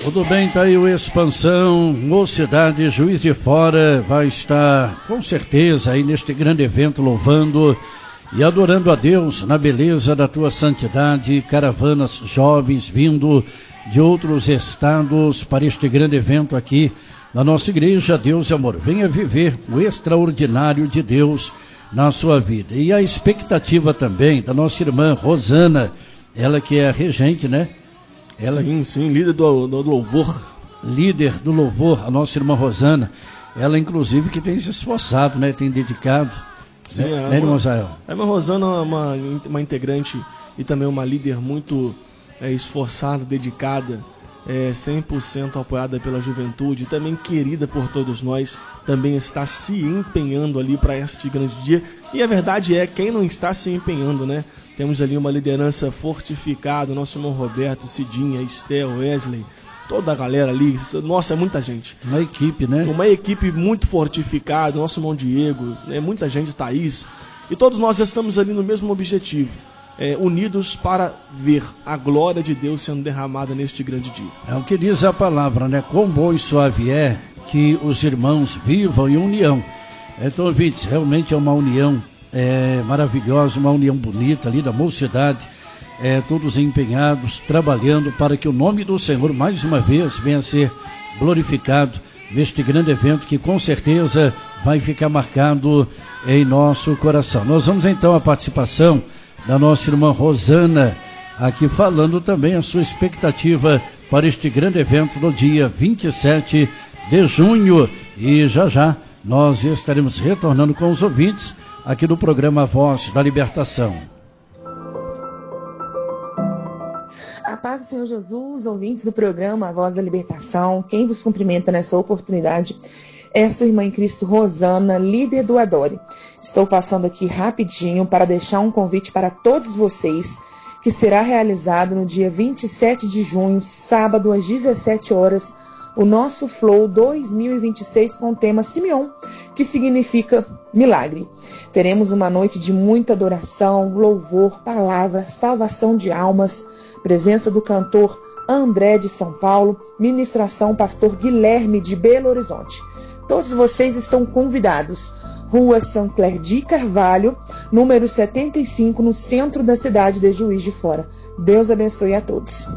Tudo bem, tá aí o Expansão, Mocidade, Juiz de Fora, vai estar com certeza aí neste grande evento louvando e adorando a Deus na beleza da tua santidade, caravanas jovens vindo de outros estados para este grande evento aqui na nossa igreja Deus e Amor. Venha viver o extraordinário de Deus na sua vida. E a expectativa também da nossa irmã Rosana, ela que é a regente, né? Ela, sim, líder do louvor. Líder do louvor, a nossa irmã Rosana, ela inclusive que tem se esforçado, né? Tem dedicado. Sim, né, irmão Israel? A irmã Rosana é uma integrante e também uma líder muito esforçada, dedicada, 100% apoiada pela juventude, também querida por todos nós, também está se empenhando ali para este grande dia. E a verdade é, quem não está se empenhando, né? Temos ali uma liderança fortificada, nosso irmão Roberto, Cidinha, Estel, Wesley, toda a galera ali, nossa, é muita gente. Uma equipe, né? Uma equipe muito fortificada, nosso irmão Diego, muita gente, Thaís, e todos nós estamos ali no mesmo objetivo, unidos para ver a glória de Deus sendo derramada neste grande dia. É o que diz a palavra, né? Quão bom e suave é que os irmãos vivam em união. Então, ouvintes, realmente é uma união maravilhosa, uma união bonita ali da mocidade, todos empenhados, trabalhando para que o nome do Senhor mais uma vez venha a ser glorificado neste grande evento que com certeza vai ficar marcado em nosso coração. Nós vamos então à participação da nossa irmã Rosana, aqui falando também a sua expectativa para este grande evento no dia 27 de junho. E já nós estaremos retornando com os ouvintes aqui do programa Voz da Libertação. A paz do Senhor Jesus, ouvintes do programa Voz da Libertação, quem vos cumprimenta nessa oportunidade é sua irmã em Cristo Rosana, líder do Adore. Estou passando aqui rapidinho para deixar um convite para todos vocês, que será realizado no dia 27 de junho, sábado às 17 horas, o nosso Flow 2026 com o tema Simeon, que significa milagre. Teremos uma noite de muita adoração, louvor, palavra, salvação de almas, presença do cantor André de São Paulo, ministração pastor Guilherme de Belo Horizonte. Todos vocês estão convidados. Rua São Clair de Carvalho, número 75, no centro da cidade de Juiz de Fora. Deus abençoe a todos.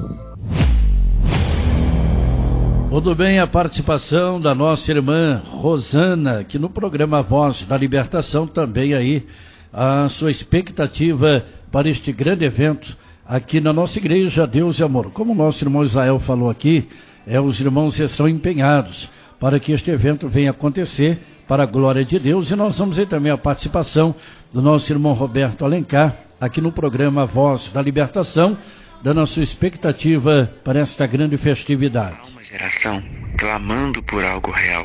Tudo bem, a participação da nossa irmã Rosana, que no programa Voz da Libertação também aí a sua expectativa para este grande evento aqui na nossa igreja Deus e Amor. Como o nosso irmão Israel falou aqui, os irmãos estão empenhados para que este evento venha acontecer para a glória de Deus, e nós vamos ver também a participação do nosso irmão Roberto Alencar aqui no programa Voz da Libertação, dando a sua expectativa para esta grande festividade. Uma geração clamando por algo real.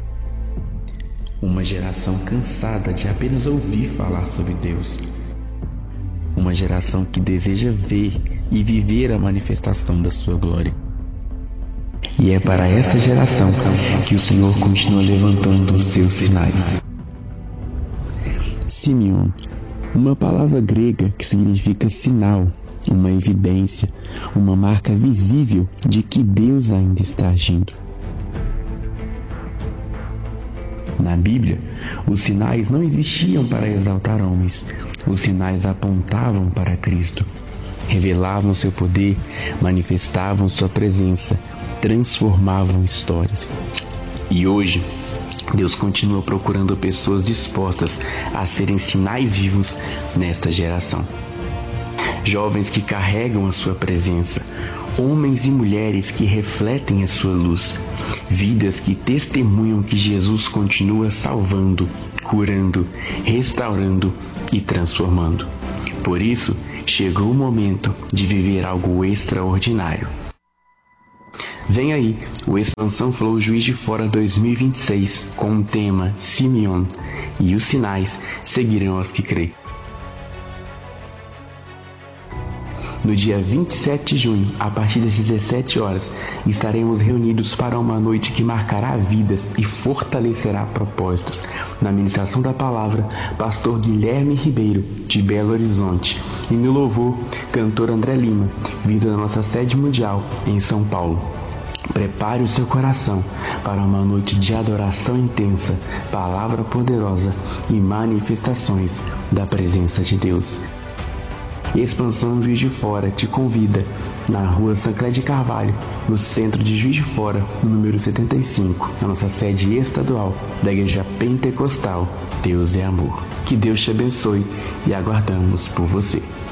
Uma geração cansada de apenas ouvir falar sobre Deus. Uma geração que deseja ver e viver a manifestação da sua glória. E é para essa geração que o Senhor continua levantando os seus sinais. Simeon, uma palavra grega que significa sinal, uma evidência, uma marca visível de que Deus ainda está agindo. Na Bíblia, os sinais não existiam para exaltar homens, os sinais apontavam para Cristo, revelavam seu poder, manifestavam sua presença, transformavam histórias. E hoje, Deus continua procurando pessoas dispostas a serem sinais vivos nesta geração. Jovens que carregam a sua presença, homens e mulheres que refletem a sua luz, vidas que testemunham que Jesus continua salvando, curando, restaurando e transformando. Por isso, chegou o momento de viver algo extraordinário. Vem aí o Expansão Flow Juiz de Fora 2026 com o tema Simeon, e os sinais seguirão aos que creem. No dia 27 de junho, a partir das 17 horas, estaremos reunidos para uma noite que marcará vidas e fortalecerá propósitos. Na ministração da palavra, pastor Guilherme Ribeiro, de Belo Horizonte. E no louvor, cantor André Lima, vindo da nossa sede mundial em São Paulo. Prepare o seu coração para uma noite de adoração intensa, palavra poderosa e manifestações da presença de Deus. Expansão Juiz de Fora te convida na rua Sancler de Carvalho, no centro de Juiz de Fora, no número 75, na nossa sede estadual da Igreja Pentecostal Deus é Amor. Que Deus te abençoe e aguardamos por você.